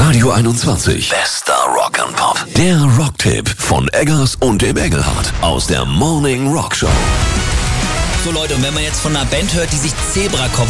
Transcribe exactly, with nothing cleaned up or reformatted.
Radio einundzwanzig. Bester Rock and Pop. Der Rocktipp von Eggers und dem Engelhardt aus der Morning Rock Show. So Leute, und wenn man jetzt von einer Band hört, die sich Zebrakopf